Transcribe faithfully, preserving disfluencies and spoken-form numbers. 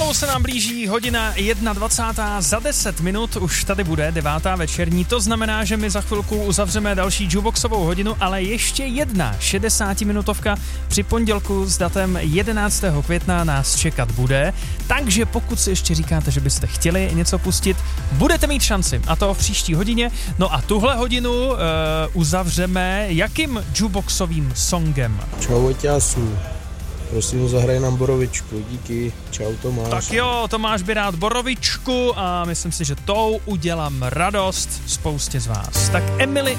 Pomalu se nám blíží hodina dvacátá jedna za deset minut, už tady bude devátá večerní, to znamená, že my za chvilku uzavřeme další jukeboxovou hodinu, ale ještě jedna šedesátiminutovka při pondělku s datem jedenáctého května nás čekat bude, takže pokud si ještě říkáte, že byste chtěli něco pustit, budete mít šanci, a to v příští hodině. No a tuhle hodinu uh, uzavřeme jakým jukeboxovým songem? Čau, Oťásu. Prosím, zahraj nám Borovičku. Díky. Čau, Tomáš. Tak jo, Tomáš by rád Borovičku a myslím si, že tou udělám radost spoustě z vás. Tak Emily